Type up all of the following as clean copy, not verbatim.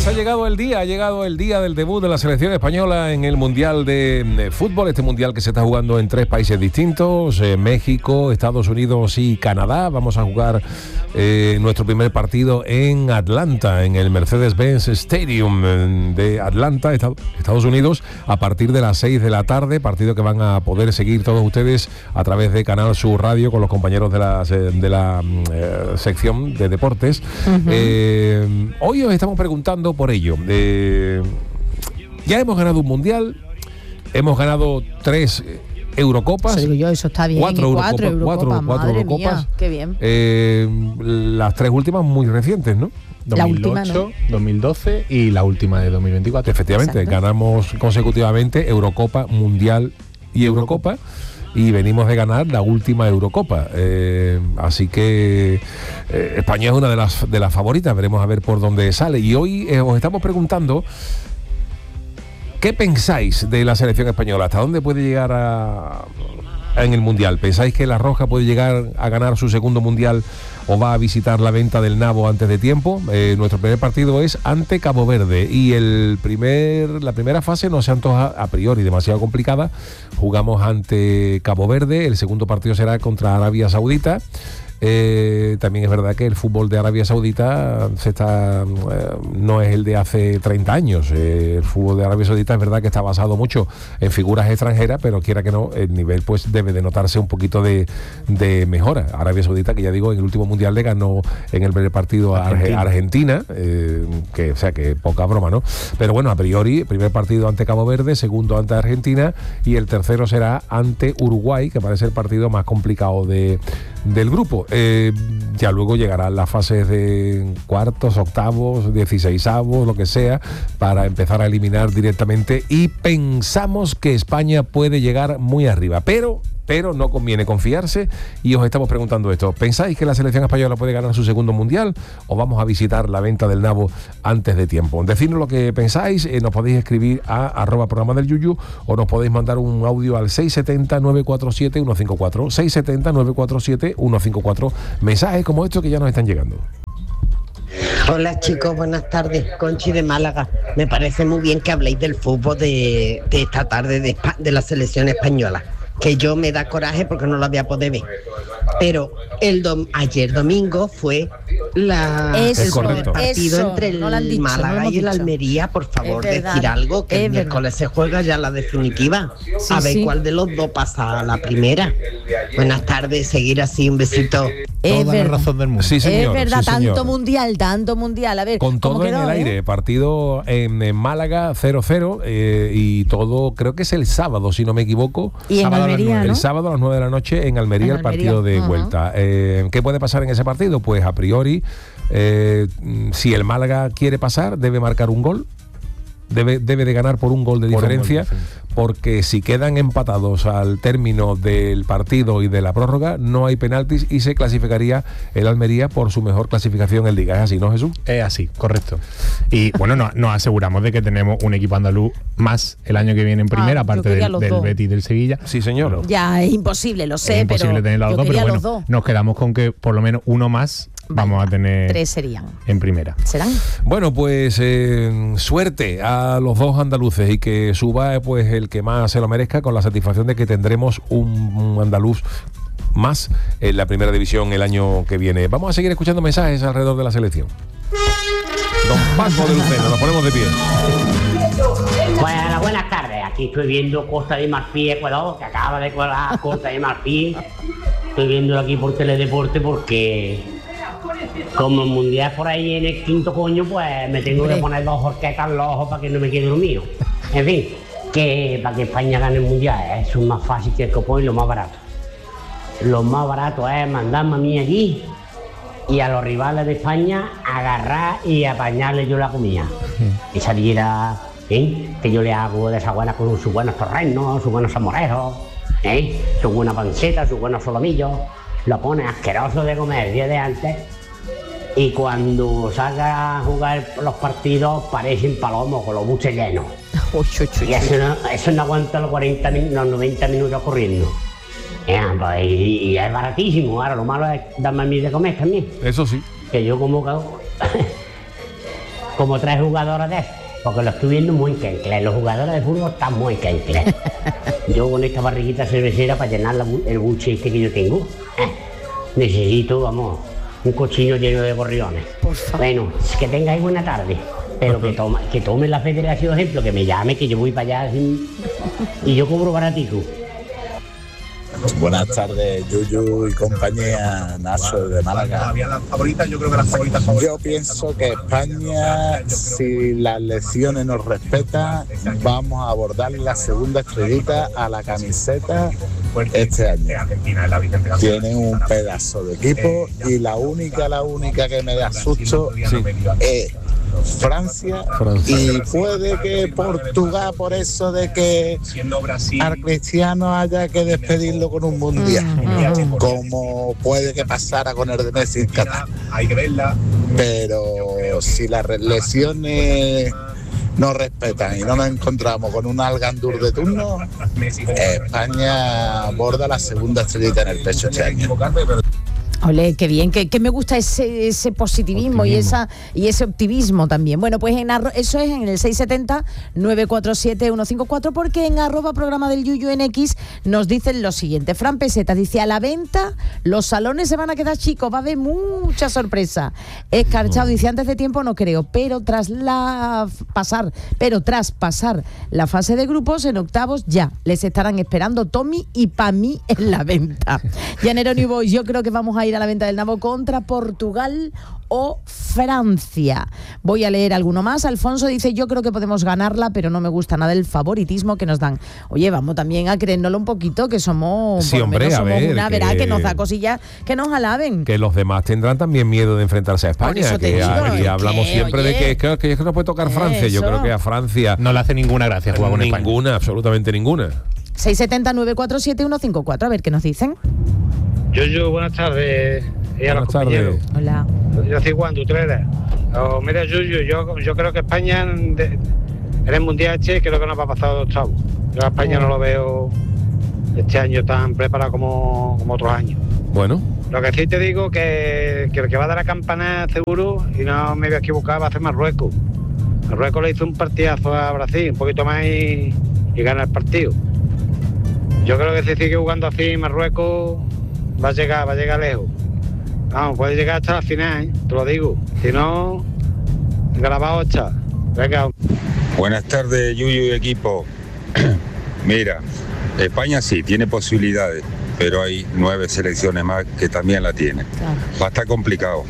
ha llegado el día del debut de la selección española en el Mundial de Fútbol, este Mundial que se está jugando en 3 países distintos, México, Estados Unidos y Canadá. Vamos a jugar nuestro primer partido en Atlanta, en el Mercedes-Benz Stadium de Atlanta, Estados Unidos, a partir de las 6 de la tarde, partido que van a poder seguir todos ustedes a través de Canal Sur Radio con los compañeros de la sección de deportes. Hoy os estamos preguntando por ello. Ya hemos ganado un mundial, hemos ganado 3 Eurocopas. Eso digo yo, eso está bien. 4 Eurocopas, madre Eurocopas. Mía, qué bien. Las 3 últimas muy recientes, ¿no? 2008, ¿no? 2012 y la última de 2024. Efectivamente, exacto. Ganamos consecutivamente Eurocopa, Mundial y Eurocopa. Y venimos de ganar la última Eurocopa, así que España es una de las favoritas. Veremos a ver por dónde sale. Y hoy os estamos preguntando ¿qué pensáis de la selección española? ¿Hasta dónde puede llegar en el Mundial? ¿Pensáis que la Roja puede llegar a ganar su segundo Mundial o va a visitar la venta del nabo antes de tiempo? Nuestro primer partido es ante Cabo Verde y la primera fase no se antoja a priori demasiado complicada. Jugamos ante Cabo Verde, el segundo partido será contra Arabia Saudita. También es verdad que el fútbol de Arabia Saudita no es el de hace 30 años. El fútbol de Arabia Saudita es verdad que está basado mucho en figuras extranjeras, pero quiera que no, el nivel pues debe de notarse un poquito de mejora. Arabia Saudita, que ya digo, en el último mundial le ganó en el primer partido a Argentina, que poca broma, ¿no? Pero bueno, a priori, primer partido ante Cabo Verde, segundo ante Argentina y el tercero será ante Uruguay, que parece el partido más complicado del grupo. Ya luego llegarán las fases de cuartos, octavos, 16avos, lo que sea, para empezar a eliminar directamente, y pensamos que España puede llegar muy arriba, pero no conviene confiarse, y os estamos preguntando esto: ¿pensáis que la selección española puede ganar su segundo mundial o vamos a visitar la venta del nabo antes de tiempo? Decidnos lo que pensáis. Nos podéis escribir a @programa del Yuyu o nos podéis mandar un audio al 670-947-154 670-947-154. Mensajes como estos que ya nos están llegando. Hola chicos, buenas tardes. Conchi de Málaga. Me parece muy bien que habléis del fútbol de esta tarde de la selección española, que yo me da coraje porque no la voy a poder ver. Pero ayer domingo fue el partido entre el Málaga y el Almería. Por favor, decir algo, que el miércoles se juega ya la definitiva. Sí, a ver cuál de los dos pasa a la primera. Buenas tardes, seguir así, un besito. Toda la razón del mundo. Sí, señor, es verdad, sí, señor. tanto mundial. A ver, con todo en el aire, partido en Málaga 0-0, y todo creo que es el sábado, si no me equivoco. Y en Almería, ¿no? El sábado a las 9 de la noche en Almería, el partido de vuelta. ¿Qué puede pasar en ese partido? Pues a priori, si el Málaga quiere pasar, debe marcar un gol. Debe de ganar por un gol de diferencia, porque si quedan empatados al término del partido y de la prórroga, no hay penaltis y se clasificaría el Almería por su mejor clasificación en Liga. ¿Es así, no, Jesús? Es así, correcto. Y bueno, nos aseguramos de que tenemos un equipo andaluz más el año que viene en primera, aparte del Betis y del Sevilla. Sí, señor. Pero ya es imposible, lo sé, es imposible tener los dos, pero bueno, nos quedamos con que por lo menos uno más vamos a tener 3 serían en primera. ¿Serán? Bueno, pues suerte a los dos andaluces y que suba pues el que más se lo merezca, con la satisfacción de que tendremos un andaluz más en la primera división el año que viene. Vamos a seguir escuchando mensajes alrededor de la selección. Don Paco de Lucena, nos ponemos de pie. Bueno, buenas tardes. Aquí estoy viendo Costa de Marfil, Ecuador, que acaba de colar Costa de Marfil. Estoy viéndolo aquí por Teledeporte porque como el mundial por ahí en el quinto coño, pues me tengo que poner 2 horquetas en los ojos para que no me quede dormido. En fin, que para que España gane el mundial es más fácil que el copón y lo más barato. Lo más barato es mandarme a mí allí y a los rivales de España agarrar y apañarle yo la comida. Y saliera, que yo le hago de esa buena con sus buenos torrenos, sus buenos salmoreros, su buena panceta, sus buenos solomillos. Lo pone asqueroso de comer el día de antes, y cuando salga a jugar los partidos parecen palomos con los buches llenos. Y eso no aguanta los 90 minutos corriendo. Y es baratísimo. Ahora lo malo es darme a mí de comer también. Eso sí. Que yo como como 3 jugadoras de esas, porque lo estoy viendo muy quenclés. Los jugadores de fútbol están muy quenclés. Yo con esta barriguita cervecera para llenar el buche este que yo tengo, necesito, vamos, un cochino lleno de gorriones. Bueno, que tengáis buena tarde. Pero que tome la federación ejemplo, que me llame, que yo voy para allá y yo cobro baratico. Buenas tardes, Yuyu y compañía, Nacho de Málaga. Yo pienso que España, si las lecciones nos respetan, vamos a abordar la segunda estrellita a la camiseta este año. Tienen un pedazo de equipo y la única que me da susto es Francia, y puede que Portugal, por eso de que al Cristiano haya que despedirlo con un mundial, como puede que pasara con el de Messi en Qatar. Pero si las lesiones nos respetan y no nos encontramos con un Algandur de turno, España aborda la segunda estrellita en el pecho este año. Ole, qué bien, que me gusta ese positivismo y ese optimismo también. Bueno, pues eso es en el 670-947-154, porque en @programa del Yuyu en X nos dicen lo siguiente. Fran Peseta dice: a la venta los salones se van a quedar chicos, va a haber mucha sorpresa. Escarchado dice: antes de tiempo no creo, pero tras pasar la fase de grupos en octavos ya les estarán esperando Tommy y Pamí en la venta. Llanero New Boys, yo creo que vamos a ir a la venta del Nabo contra Portugal o Francia. Voy a leer alguno más. Alfonso dice: yo creo que podemos ganarla, pero no me gusta nada el favoritismo que nos dan. Oye, vamos también a creérnoslo un poquito, que somos, sí, hombre, somos verá que nos da cosillas, que nos alaben. Que los demás tendrán también miedo de enfrentarse a España. Y hablamos siempre de que no puede tocar Francia. Yo creo que a Francia no le hace ninguna gracia jugar con España. Ninguna, absolutamente ninguna. 670-947-154, a ver qué nos dicen. Yuyu, buenas tardes. Buenas tardes. Hola. Yo soy Juan Dutrera. Mira, Yuyu, yo creo que España en el Mundial creo que nos va a pasar de octavo. Yo a España no lo veo este año tan preparado como otros años. Bueno. Lo que sí te digo que el que va a dar la campana seguro, y no me voy a equivocar, va a ser Marruecos. Marruecos le hizo un partidazo a Brasil, un poquito más y gana el partido. Yo creo que si sigue jugando así Marruecos va a llegar lejos. Vamos, puede llegar hasta la final, te lo digo. Si no, grabado está. Venga. Buenas tardes, Yuyu y equipo. Mira, España sí tiene posibilidades, pero hay 9 selecciones más que también la tienen. Va a estar complicado.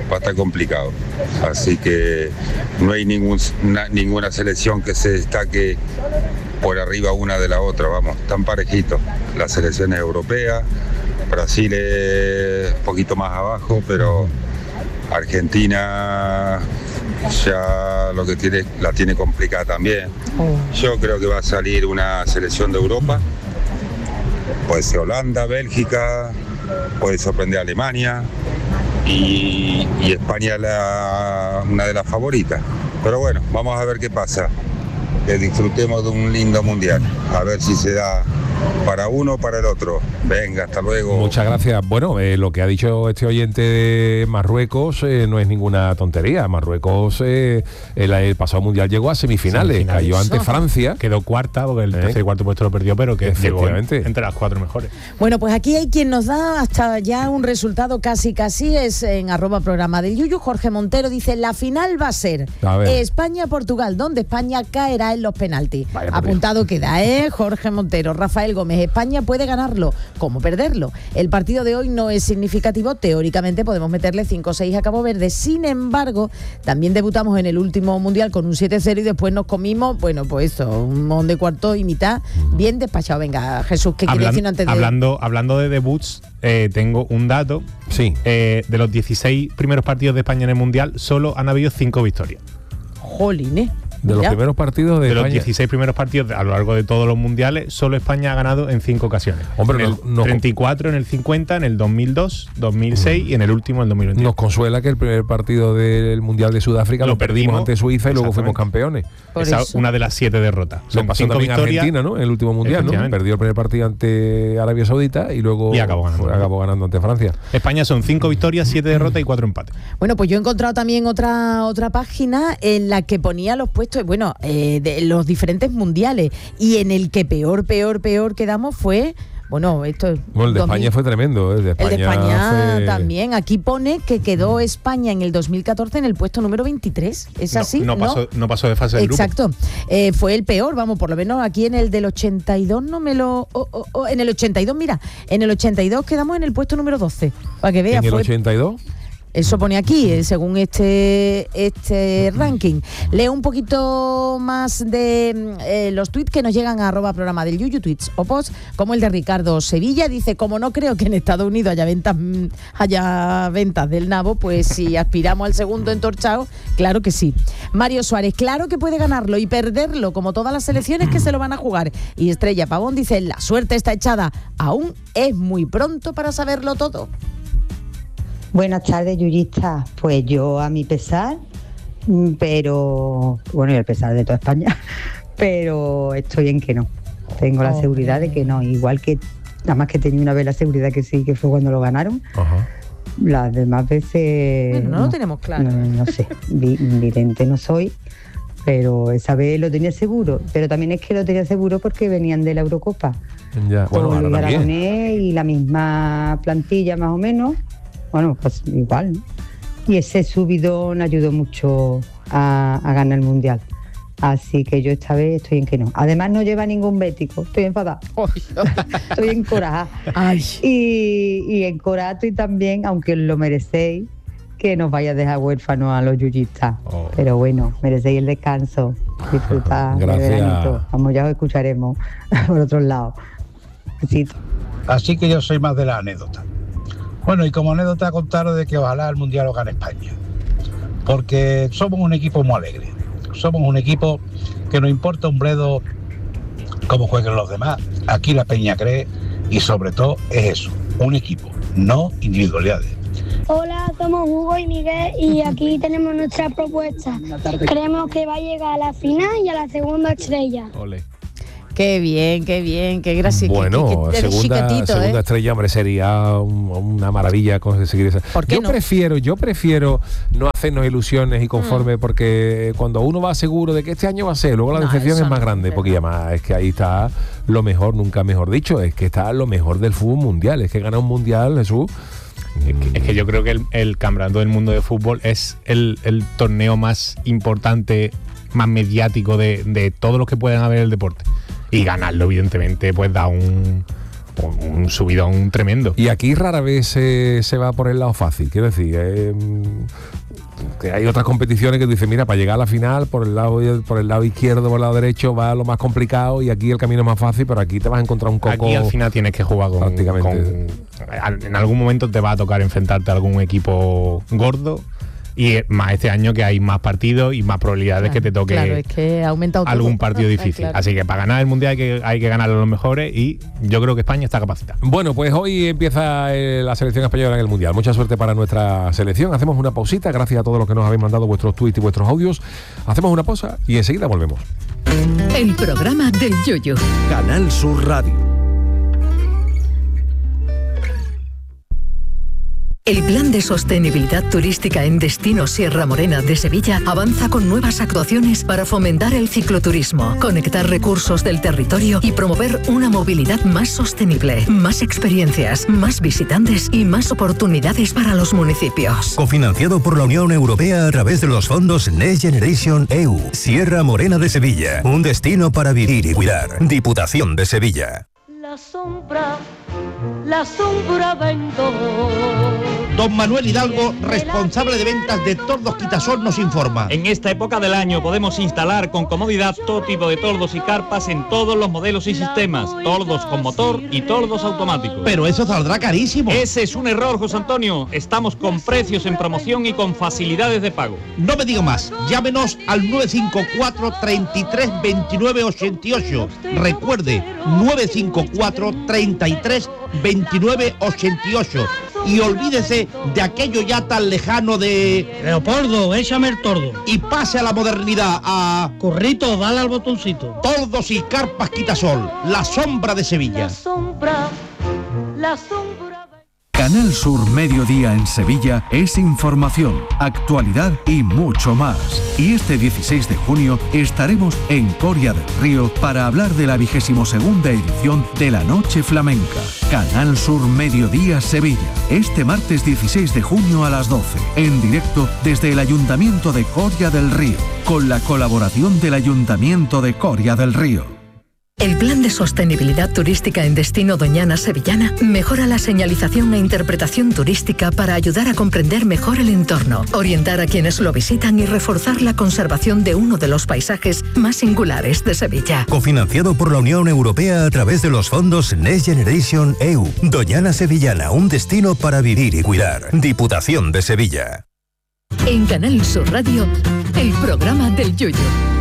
Así que no hay ninguna selección que se destaque por arriba una de la otra. Vamos, están parejitos las selecciones europeas. Brasil es un poquito más abajo, pero Argentina ya la tiene complicada también. Yo creo que va a salir una selección de Europa, puede ser Holanda, Bélgica, puede sorprender a Alemania y España una de las favoritas. Pero bueno, vamos a ver qué pasa. Que disfrutemos de un lindo mundial, a ver si se da para uno o para el otro. Venga, hasta luego. Muchas gracias. Bueno, lo que ha dicho este oyente de Marruecos no es ninguna tontería. Marruecos el pasado mundial llegó a semifinales, cayó ante Francia. Quedó cuarta, porque el tercer y cuarto puesto lo perdió, pero que llegó entre las 4 mejores. Bueno, pues aquí hay quien nos da hasta ya un resultado casi, es en @programa del Yuyu. Jorge Montero dice: la final va a ser España-Portugal, donde España caerá en los penaltis. Apuntado queda, Jorge Montero. Rafael Gómez: España puede ganarlo, como perderlo. El partido de hoy no es significativo, teóricamente podemos meterle 5-6 a Cabo Verde. Sin embargo, también debutamos en el último mundial con un 7-0 y después nos comimos, bueno, pues eso, un mon de cuarto y mitad, bien despachado. Venga, Jesús, ¿qué quiere decir antes de...? Hablando de debuts, tengo un dato. Sí. De los 16 primeros partidos de España en el mundial, solo han habido 5 victorias. Jolín, De los primeros partidos de los España. 16 primeros partidos a lo largo de todos los mundiales, solo España ha ganado en 5 ocasiones. Hombre, en el 34, en el 50, en el 2002, 2006 y en el último, en el 2021. Nos consuela que el primer partido del Mundial de Sudáfrica lo perdimos ante Suiza y luego fuimos campeones. Esa es una de las 7 derrotas. Lo pasó también Argentina, ¿no? En el último Mundial, ¿no? Perdió el primer partido ante Arabia Saudita y luego acabó ganando ante Francia. España son 5 victorias, 7 derrotas y 4 empates. Bueno, pues yo he encontrado también otra página en la que ponía los puestos, de los diferentes mundiales, y en el que peor quedamos fue... Bueno, el de España fue tremendo. El de España también. Aquí pone que quedó España en el 2014 en el puesto número 23. ¿Es así? No pasó de fase del grupo. Exacto. Fue el peor, por lo menos aquí en el del 82 no me lo... en el 82, mira, en el 82 quedamos en el puesto número 12. Para que veas. ¿En el 82? Eso pone aquí, según este ranking. Leo un poquito más de los tweets que nos llegan a @programa del Yuyu, tweets o posts, como el de Ricardo Sevilla. Dice, como no creo que en Estados Unidos haya ventas del nabo, pues si aspiramos al segundo entorchado, claro que sí. Mario Suárez, claro que puede ganarlo y perderlo, como todas las selecciones que se lo van a jugar. Y Estrella Pavón dice, la suerte está echada, aún es muy pronto para saberlo todo. Buenas tardes, yuyistas. Pues yo a mi pesar, pero bueno, y al pesar de toda España, pero estoy en que no. Tengo la seguridad de que no. Igual que, nada más que tenía una vez la seguridad que sí, que fue cuando lo ganaron. Ajá. Las demás veces... Bueno, no lo tenemos claro. No sé, vidente no soy, pero esa vez lo tenía seguro. Pero también es que lo tenía seguro porque venían de la Eurocopa. Ya, bueno, con Luis Aragonés y la misma plantilla más o menos. Bueno, pues igual, ¿no? Y ese subidón ayudó mucho a ganar el Mundial. Así que yo esta vez estoy en que no. Además no lleva ningún bético, estoy enfadada. Estoy encorajada. Y encorajada estoy también, aunque os lo merecéis, que nos vaya a dejar huérfanos a los yuyistas. Pero bueno, merecéis el descanso. Disfrutad. Gracias. Vamos, ya os escucharemos por otros lados. Besito. Así que yo soy más de la anécdota. Bueno, y como anécdota contaros de que ojalá el Mundial lo gane España, porque somos un equipo muy alegre, somos un equipo que nos importa un bledo cómo jueguen los demás. Aquí la Peña cree y sobre todo es eso, un equipo, no individualidades. Hola, somos Hugo y Miguel y aquí tenemos nuestra propuesta. Creemos que va a llegar a la final y a la segunda estrella. Ole. Qué bien, qué gracioso. Bueno, segunda estrella, hombre, sería una maravilla conseguir esa. ¿Por qué yo prefiero no hacernos ilusiones y conforme, porque cuando uno va seguro de que este año va a ser, luego la decepción es más grande, porque además es que ahí está lo mejor, nunca mejor dicho, es que está lo mejor del fútbol mundial, es que ganar un mundial, Jesús. Es que yo creo que el Campeonato del Mundo de Fútbol es el torneo más importante, más mediático de todos los que pueden haber en el deporte. Y ganarlo, evidentemente, pues da un subidón tremendo. Y aquí rara vez se va por el lado fácil. Quiero decir, que hay otras competiciones que tú dices, mira, para llegar a la final, por el lado izquierdo, por el lado derecho, va lo más complicado y aquí el camino es más fácil, pero aquí te vas a encontrar un coco. Aquí al final tienes que jugar prácticamente. En algún momento te va a tocar enfrentarte a algún equipo gordo. Y más este año que hay más partidos y más probabilidades que te toque es que ha aumentado algún partido difícil. Claro. Así que para ganar el Mundial hay que ganar a los mejores y yo creo que España está capacitada. Bueno, pues hoy empieza la selección española en el Mundial. Mucha suerte para nuestra selección. Hacemos una pausita, gracias a todos los que nos habéis mandado vuestros tweets y vuestros audios. Hacemos una pausa y enseguida volvemos. El programa del Yuyu. Canal Sur Radio. El Plan de Sostenibilidad Turística en Destino Sierra Morena de Sevilla avanza con nuevas actuaciones para fomentar el cicloturismo, conectar recursos del territorio y promover una movilidad más sostenible, más experiencias, más visitantes y más oportunidades para los municipios. Cofinanciado por la Unión Europea a través de los fondos Next Generation EU. Sierra Morena de Sevilla, un destino para vivir y cuidar. Diputación de Sevilla. La sombra la sombra vendo. Don Manuel Hidalgo, responsable de ventas de Tordos Quitasol, nos informa. En esta época del año podemos instalar con comodidad todo tipo de tordos y carpas en todos los modelos y sistemas, tordos con motor y tordos automáticos. Pero eso saldrá carísimo. Ese es un error, José Antonio. Estamos con precios en promoción y con facilidades de pago. No me digo más, llámenos al 954 33 29 88. Recuerde, 954 33 29 88. Y olvídese de aquello ya tan lejano de... Leopoldo, échame el tordo. Y pase a la modernidad, a... Corrito, dale al botoncito. Tordos y carpas Quitasol, la sombra de Sevilla. La sombra. Canal Sur Mediodía en Sevilla es información, actualidad y mucho más. Y este 16 de junio estaremos en Coria del Río para hablar de la 22ª edición de la Noche Flamenca. Canal Sur Mediodía Sevilla, este martes 16 de junio a las 12, en directo desde el Ayuntamiento de Coria del Río, con la colaboración del Ayuntamiento de Coria del Río. El Plan de Sostenibilidad Turística en Destino Doñana Sevillana mejora la señalización e interpretación turística para ayudar a comprender mejor el entorno, orientar a quienes lo visitan y reforzar la conservación de uno de los paisajes más singulares de Sevilla. Cofinanciado por la Unión Europea a través de los fondos Next Generation EU. Doñana Sevillana, un destino para vivir y cuidar. Diputación de Sevilla. En Canal Sur Radio, el programa del Yuyu.